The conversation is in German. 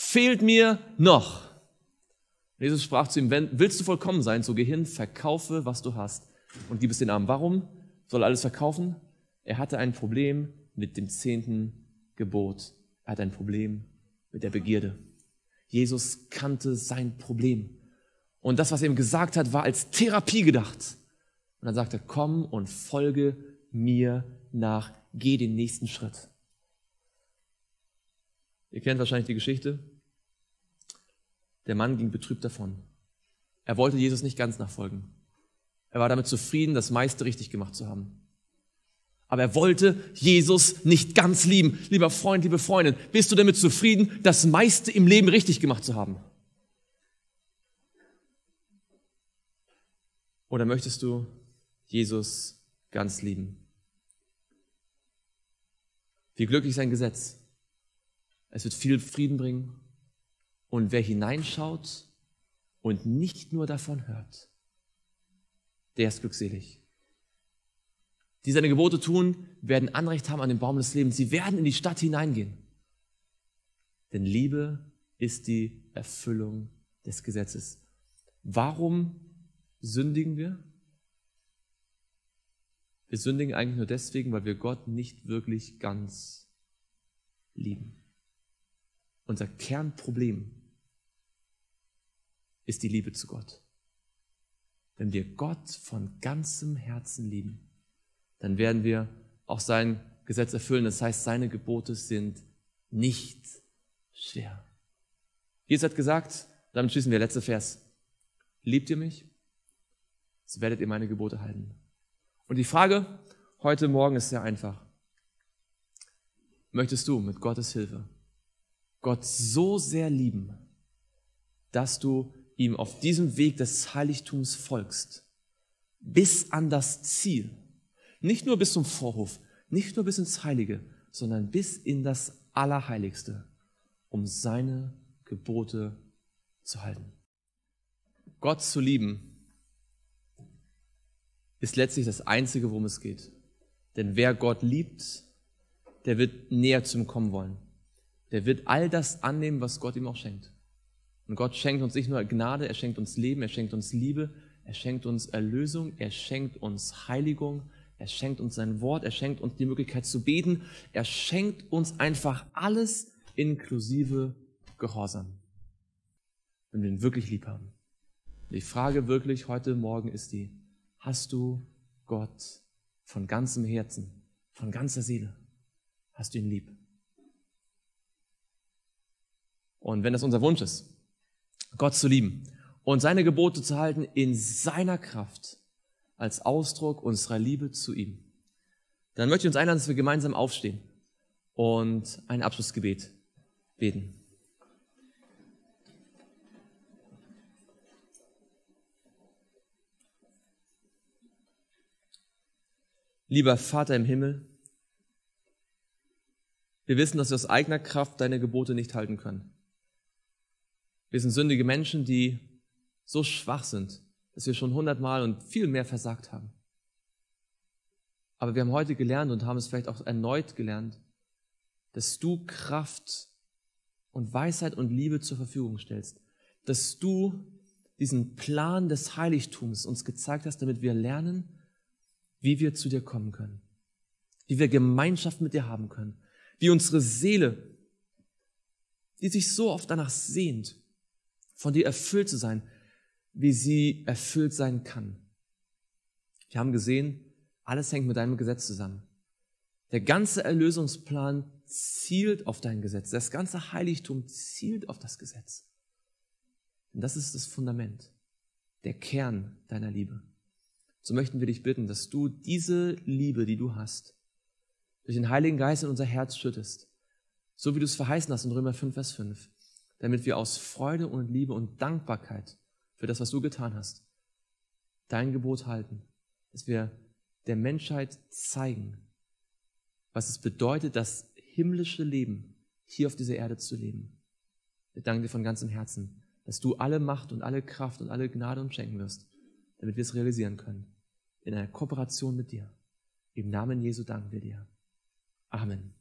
fehlt mir noch? Jesus sprach zu ihm, willst du vollkommen sein, so geh hin, verkaufe, was du hast und gib es den Armen. Warum soll er alles verkaufen? Er hatte ein Problem mit dem 10. Gebot. Er hatte ein Problem mit der Begierde. Jesus kannte sein Problem. Und das, was er ihm gesagt hat, war als Therapie gedacht. Und dann sagte er, komm und folge mir nach, geh den nächsten Schritt. Ihr kennt wahrscheinlich die Geschichte. Der Mann ging betrübt davon. Er wollte Jesus nicht ganz nachfolgen. Er war damit zufrieden, das meiste richtig gemacht zu haben. Aber er wollte Jesus nicht ganz lieben. Lieber Freund, liebe Freundin, bist du damit zufrieden, das meiste im Leben richtig gemacht zu haben? Oder möchtest du Jesus ganz lieben? Wie glücklich ist ein Gesetz. Es wird viel Frieden bringen. Und wer hineinschaut und nicht nur davon hört, der ist glückselig. Die seine Gebote tun, werden Anrecht haben an den Baum des Lebens. Sie werden in die Stadt hineingehen. Denn Liebe ist die Erfüllung des Gesetzes. Warum sündigen wir? Wir sündigen eigentlich nur deswegen, weil wir Gott nicht wirklich ganz lieben. Unser Kernproblem ist die Liebe zu Gott. Wenn wir Gott von ganzem Herzen lieben, dann werden wir auch sein Gesetz erfüllen. Das heißt, seine Gebote sind nicht schwer. Jesus hat gesagt, damit schließen wir, letzter Vers, liebt ihr mich, so werdet ihr meine Gebote halten. Und die Frage heute Morgen ist sehr einfach. Möchtest du mit Gottes Hilfe Gott so sehr lieben, dass du ihm auf diesem Weg des Heiligtums folgst, bis an das Ziel, nicht nur bis zum Vorhof, nicht nur bis ins Heilige, sondern bis in das Allerheiligste, um seine Gebote zu halten. Gott zu lieben ist letztlich das Einzige, worum es geht. Denn wer Gott liebt, der wird näher zu ihm kommen wollen. Der wird all das annehmen, was Gott ihm auch schenkt. Und Gott schenkt uns nicht nur Gnade, er schenkt uns Leben, er schenkt uns Liebe, er schenkt uns Erlösung, er schenkt uns Heiligung, er schenkt uns sein Wort, er schenkt uns die Möglichkeit zu beten, er schenkt uns einfach alles inklusive Gehorsam, wenn wir ihn wirklich lieb haben. Die Frage wirklich heute Morgen ist die, hast du Gott von ganzem Herzen, von ganzer Seele, hast du ihn lieb? Und wenn das unser Wunsch ist, Gott zu lieben und seine Gebote zu halten in seiner Kraft als Ausdruck unserer Liebe zu ihm, dann möchte ich uns einladen, dass wir gemeinsam aufstehen und ein Abschlussgebet beten. Lieber Vater im Himmel, wir wissen, dass wir aus eigener Kraft deine Gebote nicht halten können. Wir sind sündige Menschen, die so schwach sind, dass wir schon 100-mal und viel mehr versagt haben. Aber wir haben heute gelernt und haben es vielleicht auch erneut gelernt, dass du Kraft und Weisheit und Liebe zur Verfügung stellst. Dass du diesen Plan des Heiligtums uns gezeigt hast, damit wir lernen, wie wir zu dir kommen können. Wie wir Gemeinschaft mit dir haben können. Wie unsere Seele, die sich so oft danach sehnt, von dir erfüllt zu sein, wie sie erfüllt sein kann. Wir haben gesehen, alles hängt mit deinem Gesetz zusammen. Der ganze Erlösungsplan zielt auf dein Gesetz. Das ganze Heiligtum zielt auf das Gesetz. Und das ist das Fundament, der Kern deiner Liebe. So möchten wir dich bitten, dass du diese Liebe, die du hast, durch den Heiligen Geist in unser Herz schüttest, so wie du es verheißen hast in Römer 5, Vers 5, damit wir aus Freude und Liebe und Dankbarkeit für das, was du getan hast, dein Gebot halten, dass wir der Menschheit zeigen, was es bedeutet, das himmlische Leben hier auf dieser Erde zu leben. Wir danken dir von ganzem Herzen, dass du alle Macht und alle Kraft und alle Gnade uns schenken wirst, damit wir es realisieren können, in einer Kooperation mit dir. Im Namen Jesu danken wir dir. Amen.